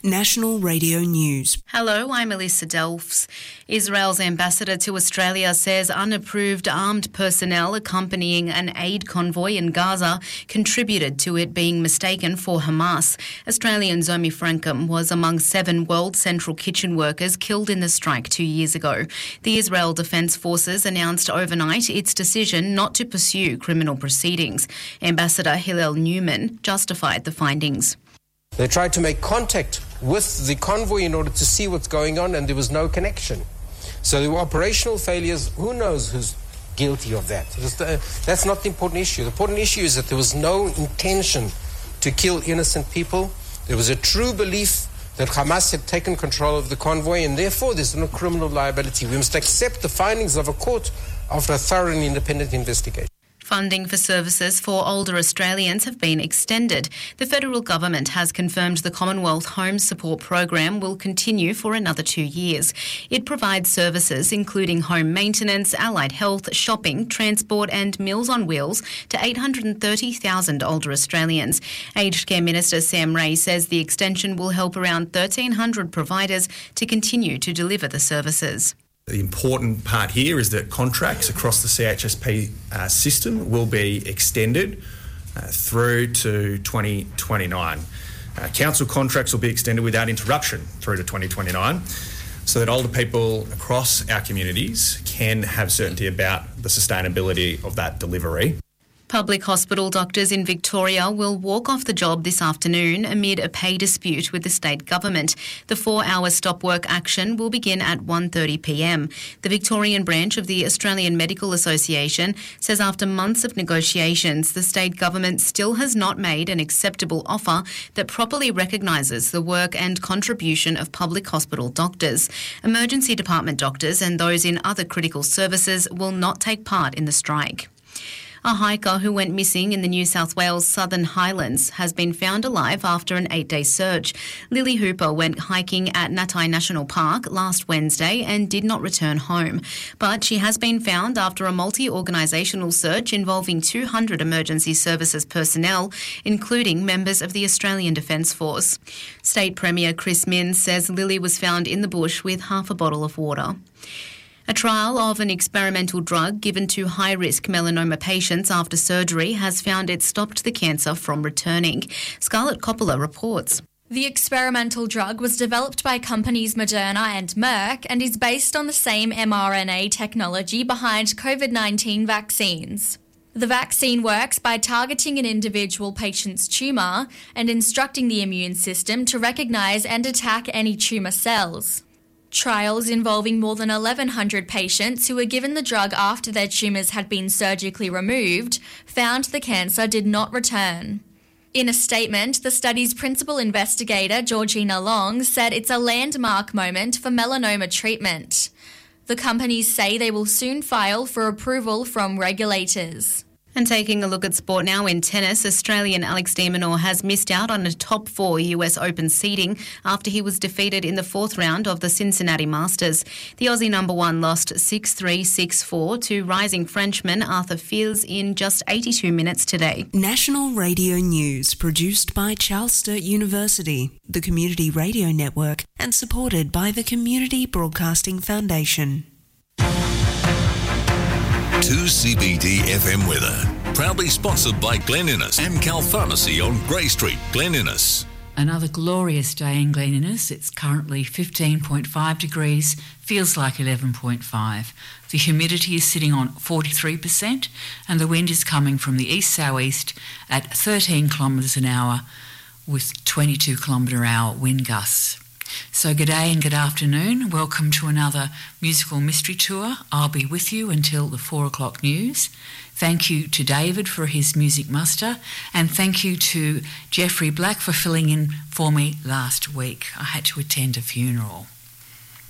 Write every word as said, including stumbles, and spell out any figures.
National Radio News. Hello, I'm Elisa Delfs. Israel's ambassador to Australia says unapproved armed personnel accompanying an aid convoy in Gaza contributed to it being mistaken for Hamas. Australian Zomi Frankham was among seven World Central Kitchen workers killed in the strike two years ago. The Israel Defence Forces announced overnight its decision not to pursue criminal proceedings. Ambassador Hillel Newman justified the findings. They tried to make contact with the convoy in order to see what's going on, and there was no connection. So there were operational failures. Who knows who's guilty of that? That's not the important issue. The important issue is that there was no intention to kill innocent people. There was a true belief that Hamas had taken control of the convoy, and therefore there's no criminal liability. We must accept the findings of a court after a thorough and independent investigation. Funding for services for older Australians have been extended. The federal government has confirmed the Commonwealth Home Support Program will continue for another two years. It provides services including home maintenance, allied health, shopping, transport and Meals on Wheels to eight hundred thirty thousand older Australians. Aged Care Minister Sam Ray says the extension will help around thirteen hundred providers to continue to deliver the services. The important part here is that contracts across the C H S P uh, system will be extended uh, through to twenty twenty-nine. Uh, council contracts will be extended without interruption through to twenty twenty-nine, so that older people across our communities can have certainty about the sustainability of that delivery. Public hospital doctors in Victoria will walk off the job this afternoon amid a pay dispute with the state government. The four-hour stop work action will begin at one thirty p m. The Victorian branch of the Australian Medical Association says after months of negotiations, the state government still has not made an acceptable offer that properly recognises the work and contribution of public hospital doctors. Emergency department doctors and those in other critical services will not take part in the strike. A hiker who went missing in the New South Wales Southern Highlands has been found alive after an eight-day search. Lily Hooper went hiking at Natai National Park last Wednesday and did not return home. But she has been found after a multi-organisational search involving two hundred emergency services personnel, including members of the Australian Defence Force. State Premier Chris Minns says Lily was found in the bush with half a bottle of water. A trial of an experimental drug given to high-risk melanoma patients after surgery has found it stopped the cancer from returning. Scarlett Coppola reports. The experimental drug was developed by companies Moderna and Merck and is based on the same mRNA technology behind COVID nineteen vaccines. The vaccine works by targeting an individual patient's tumour and instructing the immune system to recognise and attack any tumour cells. Trials involving more than eleven hundred patients who were given the drug after their tumours had been surgically removed found the cancer did not return. In a statement, the study's principal investigator, Georgina Long, said it's a landmark moment for melanoma treatment. The companies say they will soon file for approval from regulators. And taking a look at sport now in tennis, Australian Alex de Minaur has missed out on a top four U S Open seeding after he was defeated in the fourth round of the Cincinnati Masters. The Aussie number one lost six three, six four to rising Frenchman Arthur Fils in just eighty-two minutes today. National Radio News, produced by Charles Sturt University, the Community Radio Network, and supported by the Community Broadcasting Foundation. two C B D F M weather. Proudly sponsored by Glen Innes and Cal Pharmacy on Grey Street, Glen Innes. Another glorious day in Glen Innes. It's currently fifteen point five degrees, feels like eleven point five. The humidity is sitting on forty-three percent and the wind is coming from the east-southeast at thirteen kilometres an hour with twenty-two kilometre hour wind gusts. So good day and good afternoon. Welcome to another musical mystery tour. I'll be with you until the four o'clock news. Thank you to David for his music muster, and thank you to Jeffrey Black for filling in for me last week. I had to attend a funeral.